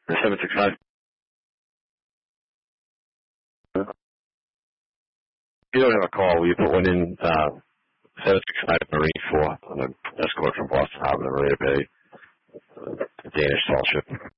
The 765. You don't have a call. Will you put one in 765 Marine 4 on an escort from Boston Harbor to Marina Bay, Danish tall ship?